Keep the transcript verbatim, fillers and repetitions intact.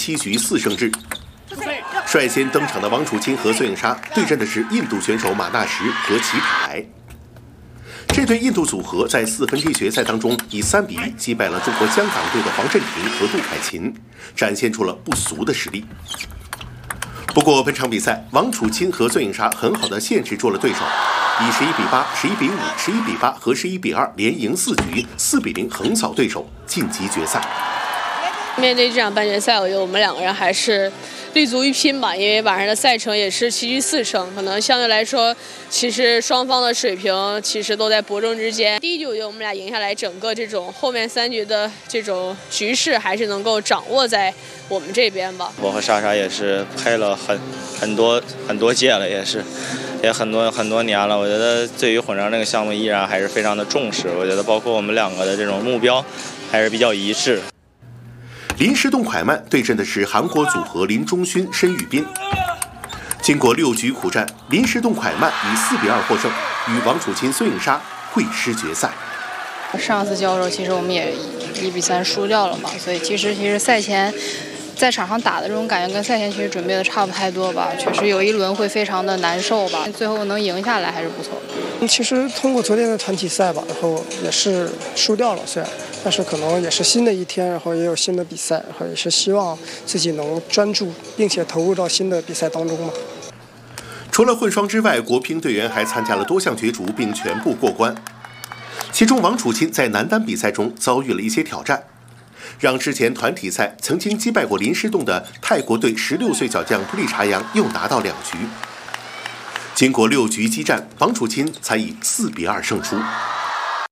七局四胜制。率先登场的王楚钦和孙颖莎对阵的是印度选手马纳什和齐卡莱。这对印度组合在四分之一决赛当中以三比一击败了中国香港队的黄镇廷和杜凯琴，展现出了不俗的实力。不过本场比赛，王楚钦和孙颖莎很好的限制住了对手，以十一比八、十一比五、十一比八和十一比二连赢四局，四比零横扫对手，晋级决赛。 面对这场半决赛，我觉得我们两个人还是立足于拼吧，因为晚上的赛程也是七局四胜，可能相对来说，其实双方的水平其实都在伯仲之间。第一局我觉得我们俩赢下来，整个这种后面三局的这种局势还是能够掌握在我们这边吧。 我和莎莎也是拍了很很多很多届了，也是也很多很多年了。我觉得对于混双这个项目依然还是非常的重视。我觉得包括我们两个的这种目标还是比较一致。 林诗栋蒯曼对阵的是韩国组合林中勋、申宇彬。经过六局苦战，林诗栋蒯曼以四比二获胜，与王楚钦、孙颖莎会师决赛。 上次交手其实我们也一比三输掉了嘛，所以其实其实赛前在场上打的这种感觉跟赛前其实准备的差不太多吧，确实有一轮会非常的难受吧，最后能赢下来还是不错。 其实通过昨天的团体赛吧，然后也是输掉了，虽然，但是可能也是新的一天，然后也有新的比赛，然后也是希望自己能专注，并且投入到新的比赛当中嘛。 除了混双之外，国乒队员还参加了多项角逐，并全部过关。其中，王楚钦在男单比赛中遭遇了一些挑战，让之前团体赛曾经击败过林诗栋的泰国队十六岁小将布利查扬又拿到两局。经过六局激战，王楚钦才以四比二胜出。